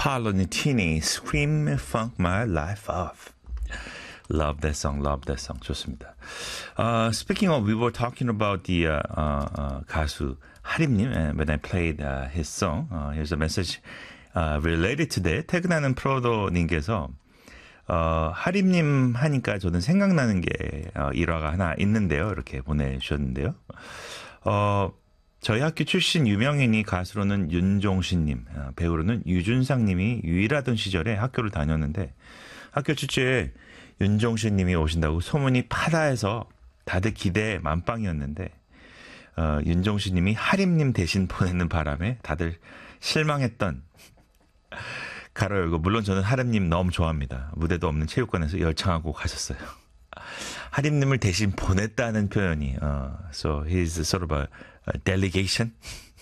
Paolo Nutini, Scream Funk My Life Off. Love that song, love that song. 좋습니다. Speaking of, we were talking about the 가수 하림님 when I played his song. Here's a message related to that. 퇴근하는 프로도님께서 하림님 하니까 저는 생각나는 게 일화가 하나 있는데요. 이렇게 보내주셨는데요. 저희 학교 출신 유명인이 가수로는 윤종신님, 배우로는 유준상님이 유일하던 시절에 학교를 다녔는데 학교 축제에 윤종신님이 오신다고 소문이 파다해서 다들 기대 만빵이었는데 윤종신님이 하림님 대신 보내는 바람에 다들 실망했던 가로 열고 물론 저는 하림님 너무 좋아합니다. 무대도 없는 체육관에서 열창하고 가셨어요. 하림님을 대신 보냈다는 표현이 so he's sort of a delegation.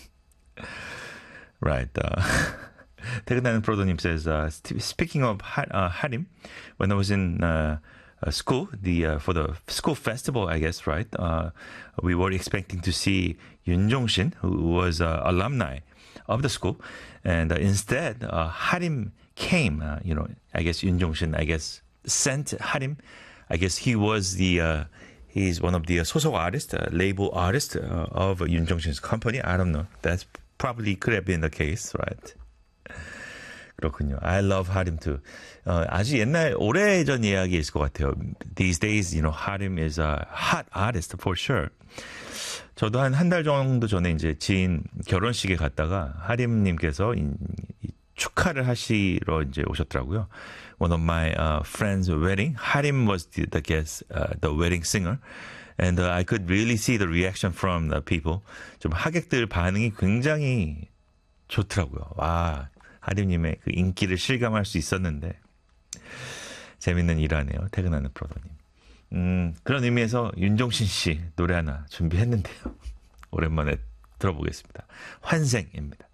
Right. 퇴근하는 프로도님 says, speaking of 하림, when I was in school, for the school festival, I guess, right? We were expecting to see Yoon Jong-shin, who was alumni of the school, and instead, 하림 came. I guess Yoon Jong-shin, sent 하림. I guess he was he's one of the 소속 artists, label artists of Yoon Jong-shin's company. I don't know. That's probably could have been the case, right? 그렇군요. I love 하림 too. 아주 옛날 오래전 이야기일 것 같아요. These days, 하림 is a hot artist for sure. 저도 한 달 정도 전에 이제 지인 결혼식에 갔다가 하림님께서 축하를 하시러 이제 오셨더라고요. One of my friends' wedding, 하림 was the guest, the wedding singer. And I could really see the reaction from the people. 좀 하객들 반응이 굉장히 좋더라고요. 와, 하림님의 그 인기를 실감할 수 있었는데 재밌는 일화네요. 퇴근하는 프로도님. 그런 의미에서 윤종신 씨 노래 하나 준비했는데요. 오랜만에 들어보겠습니다. 환생입니다.